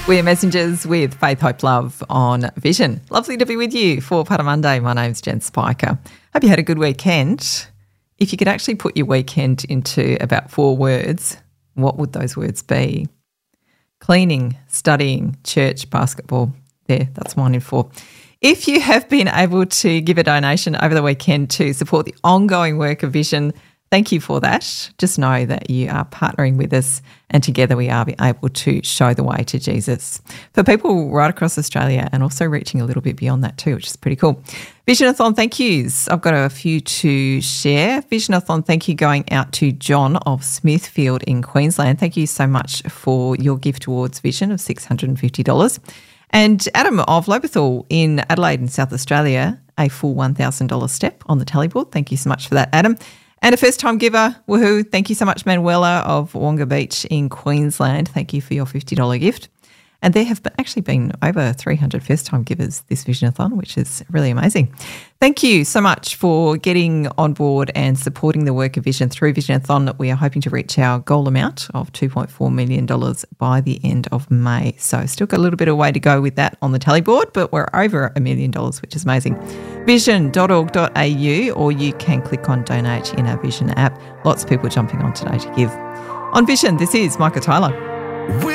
We're Messengers with Faith, Hope, Love on Vision. Lovely to be with you for Para Monday. My name's Jen Spiker. Hope you had a good weekend. If you could actually put your weekend into about 4 words, what would those words be? Cleaning, studying, church, basketball. There, that's mine in 4. If you have been able to give a donation over the weekend to support the ongoing work of Vision, thank you for that. Just know that you are partnering with us and together we are able to show the way to Jesus for people right across Australia and also reaching a little bit beyond that too, which is pretty cool. Visionathon thank yous. I've got a few to share. Visionathon thank you going out to John of Smithfield in Queensland. Thank you so much for your gift towards Vision of $650. And Adam of Lobethal in Adelaide in South Australia, a full $1,000 step on the tally board. Thank you so much for that, Adam. And a first-time giver, woohoo, thank you so much, Manuela of Wonga Beach in Queensland. Thank you for your $50 gift. And there have actually been over 300 first-time givers this Visionathon, which is really amazing. Thank you so much for getting on board and supporting the work of Vision through Visionathon. We are hoping to reach our goal amount of $2.4 million by the end of May. So still got a little bit of way to go with that on the tally board, but we're over $1 million, which is amazing. Vision.org.au, or you can click on donate in our Vision app. Lots of people jumping on today to give. On Vision, this is Micah Tyler.